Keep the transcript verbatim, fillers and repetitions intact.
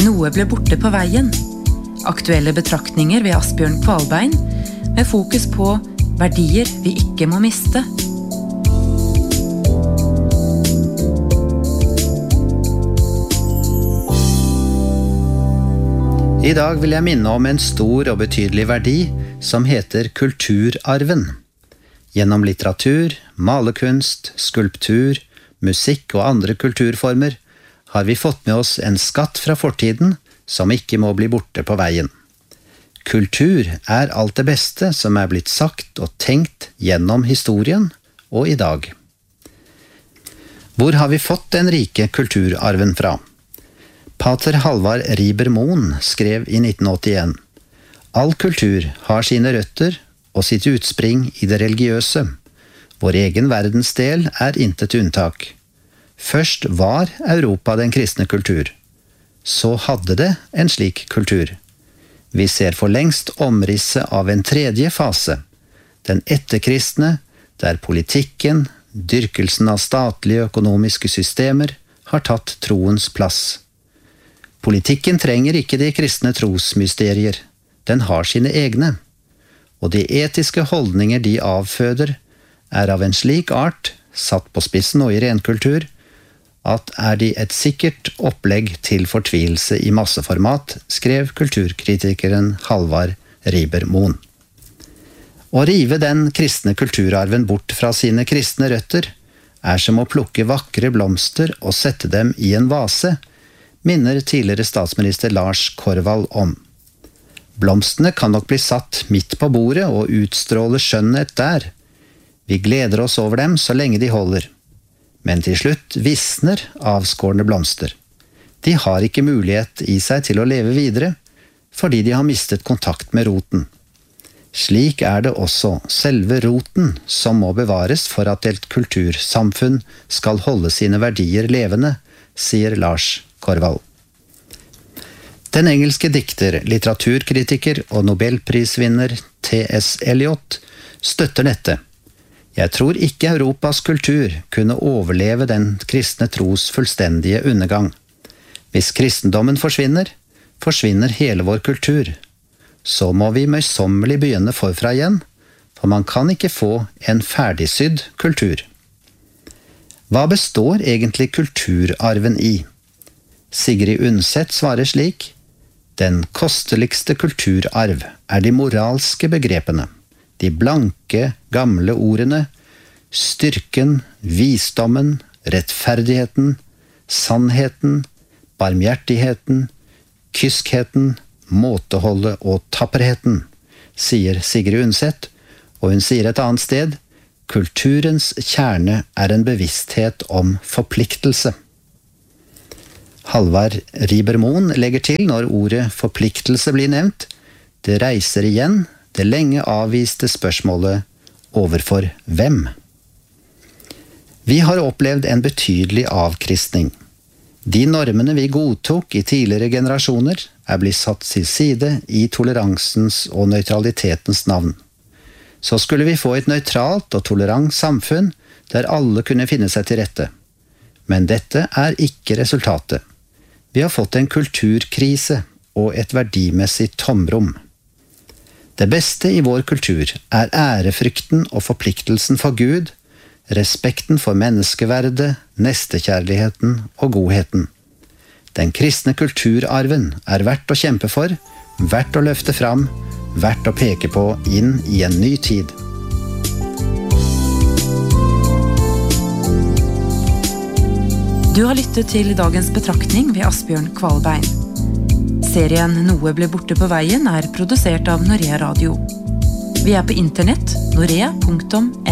Noe ble borte på veien. Aktuelle betraktninger ved Asbjørn Kvalbein, med fokus på verdier vi ikke må miste. I dag vil jeg minne om en stor og betydelig verdi som heter kulturarven. Gjennom litteratur, malerkunst, skulptur, musikk og andre kulturformer har vi fått med oss en skatt fra fortiden som ikke må bli borte på veien. Kultur er alt det beste som er blitt sagt og tenkt gjennom historien og i dag. Hvor har vi fått den rike kulturarven fra? Pater Halvard Riiber-Mohn skrev i nitten åttien: «All kultur har sine røtter og sitt utspring i det religiøse. Vår egen verdensdel er intet unntak. Først var Europa den kristne kultur. Så hadde det en slik kultur. Vi ser for lengst omrisset av en tredje fase, den etterkristne, der politikken, dyrkelsen av statlige økonomiske systemer, har tatt troens plass. Politikken trenger ikke de kristne trosmysterier, den har sine egne, og de etiske holdninger de avføder er av en slik art, satt på spissen og i renkultur, at er de et sikkert opplegg til fortvilelse i masseformat, skrev kulturkritikeren Halvard Riiber-Mohn. Å rive den kristne kulturarven bort fra sine kristne røtter er som å plukke vakre blomster og sette dem i en vase, minner tidligere statsminister Lars Korvald om. Blomstene kan nok bli satt midt på bordet og utstråle skjønnhet der. Vi gleder oss over dem så lenge de holder. Men til slutt visner avskårne blomster. De har ikke mulighet i seg til å leve videre, fordi de har mistet kontakt med roten. Slik er det også selve roten som må bevares for at et kultursamfunn skal holde sine verdier levende, sier Lars Korvald. Den engelske dikter, litteraturkritiker og nobelprisvinner T S Eliot støtter dette. Jeg tror ikke Europas kultur kunne overleve den kristne tros fullstendige undergang. Hvis kristendommen forsvinner, forsvinner hele vår kultur. Så må vi møysommelig begynne forfra igjen, for man kan ikke få en ferdigsydd kultur. Hva består egentlig kulturarven i? Sigrid Undset svarer slik: Den kosteligste kulturarv er de moralske begrepene, de blanke, gamle ordene, styrken, visdommen, rettferdigheten, sannheten, barmhjertigheten, kyskheten, måteholdet og tapperheten, sier Sigrid Undset, og hun sier et annet sted: kulturens kjerne er en bevissthet om forpliktelse. Halvard Riiber-Mohn legger til når ordet forpliktelse blir nevnt: det reiser igjen det lenge avviste spørsmålet overfor hvem? Vi har opplevd en betydelig avkristning. De normene vi godtok i tidligere generasjoner er blitt satt til side i toleransens og nøytralitetens navn. Så skulle vi få et nøytralt og tolerant samfunn der alle kunne finne seg til rette. Men dette er ikke resultatet. Vi har fått en kulturkrise og et verdimessig tomrom. Det beste i vår kultur er ærefrykten og forpliktelsen for Gud, respekten for menneskeverdet, nestekjærligheten og godheten. Den kristne kulturarven er verdt å kjempe for, verdt å løfte fram, verdt å peke på inn i en ny tid. Du har lyttet til dagens betraktning ved Asbjørn Kvalbein. Serien Noe ble borte på veien er produsert av Norea Radio. Vi er på internett, norea punktum no.